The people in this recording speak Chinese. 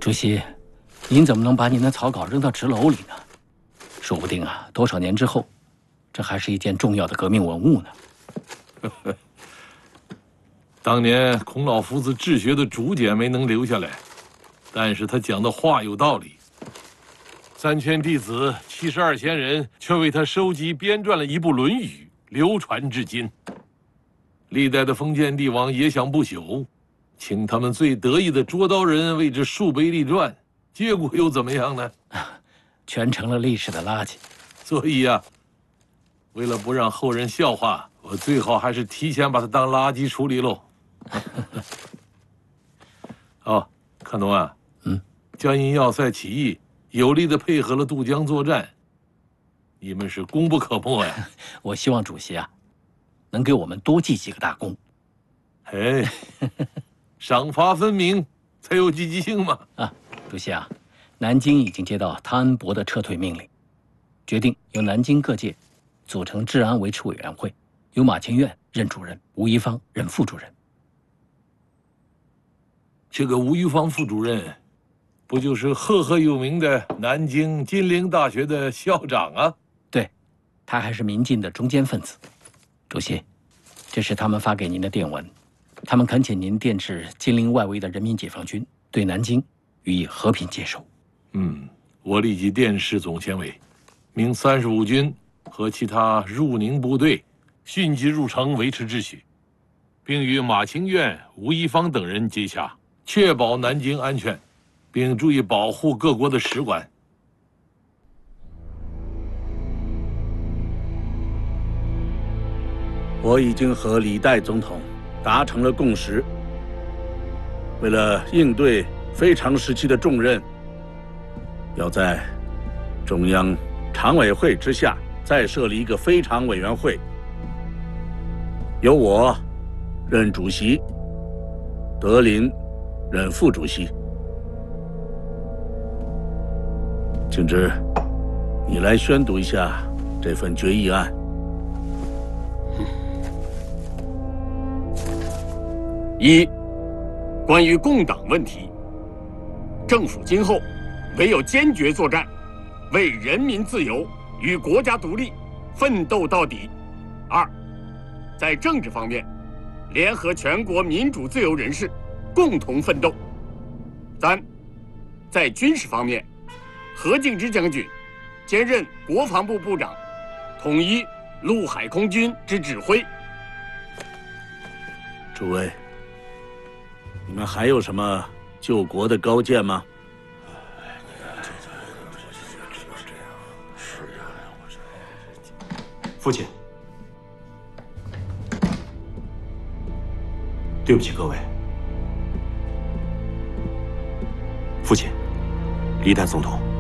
主席，您怎么能把您的草稿扔到纸篓里呢？说不定啊，多少年之后，这还是一件重要的革命文物呢。 当年孔老夫子治学的竹简没能留下来，但是他讲的话有道理。3000弟子72贤人却为他收集编撰了一部《论语》，流传至今。历代的封建帝王也想不朽，请他们最得意的捉刀人为之树碑立传，结果又怎么样呢？ 全成了历史的垃圾。 所以呀，为了不让后人笑话，我最好还是提前把它当垃圾处理喽。哦，看东啊，江阴要塞起义有力的配合了渡江作战，你们是功不可没呀。 我希望主席啊，能给我们多记几个大功。 哎，赏罚分明才有积极性嘛。 啊，主席啊，南京已经接到汤恩伯的撤退命令，决定由南京各界组成治安维持委员会，由马清苑任主任，吴一方任副主任。 这个吴玉芳副主任，不就是赫赫有名的南京金陵大学的校长啊？ 对，他还是民进的中坚分子。主席，这是他们发给您的电文，他们恳请您电致金陵外围的人民解放军，对南京予以和平接收。 我立即电示总前委，命35军和其他入宁部队迅即入城维持秩序，并与马清苑、吴一方等人接洽，确保南京安全，并注意保护各国的使馆。 我已经和李代总统达成了共识，为了应对非常时期的重任，要在中央常委会之下再设立一个非常委员会，由我任主席，德林任副主席。景之，你来宣读一下这份决议案。 一、关于共党问题，政府今后唯有坚决作战，为人民自由与国家独立奋斗到底。二、在政治方面，联合全国民主自由人士共同奋斗。三、在军事方面，何敬之将军兼任国防部部长，统一陆海空军之指挥。 诸位，你们还有什么救国的高见吗？ 父亲，对不起各位。父亲，李代总统。